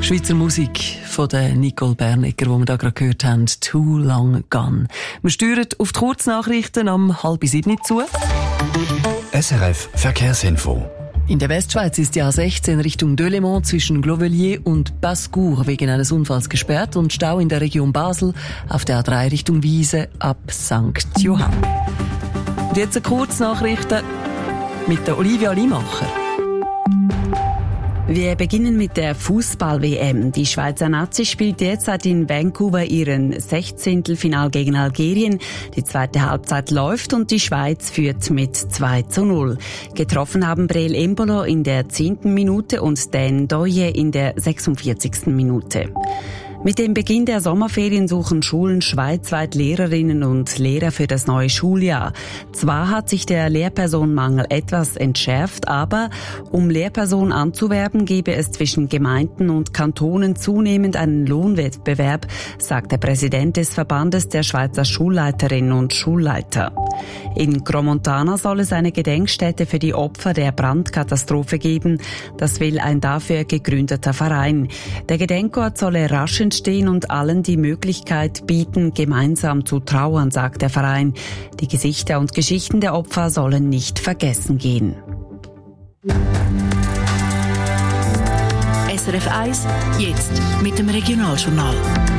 Schweizer Musik von der Nicole Bernecker, die wir da gerade gehört haben, «Too Long Gone». Wir steuern auf die Kurznachrichten am 6:30 zu. SRF Verkehrsinfo. In der Westschweiz ist die A16 Richtung Delémont zwischen Glovelier und Bascour wegen eines Unfalls gesperrt und Stau in der Region Basel auf der A3 Richtung Wiese ab St. Johann. Und jetzt Kurznachrichten mit der Olivia Limacher. Wir beginnen mit der Fußball-WM. Die Schweizer Nazi spielt derzeit in Vancouver ihren 16. Final gegen Algerien. Die zweite Halbzeit läuft und die Schweiz führt mit 2:0. Getroffen haben Breel Embolo in der 10. Minute und Dan Doye in der 46. Minute. Mit dem Beginn der Sommerferien suchen Schulen schweizweit Lehrerinnen und Lehrer für das neue Schuljahr. Zwar hat sich der Lehrpersonenmangel etwas entschärft, aber um Lehrpersonen anzuwerben, gebe es zwischen Gemeinden und Kantonen zunehmend einen Lohnwettbewerb, sagt der Präsident des Verbandes der Schweizer Schulleiterinnen und Schulleiter. In Gromontana soll es eine Gedenkstätte für die Opfer der Brandkatastrophe geben. Das will ein dafür gegründeter Verein. Der Gedenkort solle rasch entstehen und allen die Möglichkeit bieten, gemeinsam zu trauern, sagt der Verein. Die Gesichter und Geschichten der Opfer sollen nicht vergessen gehen. SRF 1, jetzt mit dem Regionaljournal.